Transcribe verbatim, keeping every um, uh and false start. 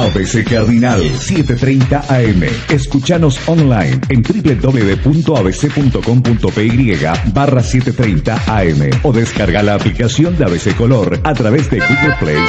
A B C Cardinal, setecientos treinta A M. Escuchanos online en doble u doble u doble u punto a b c punto com punto p y barra setecientos treinta A M o descarga la aplicación de A B C Color a través de Google Play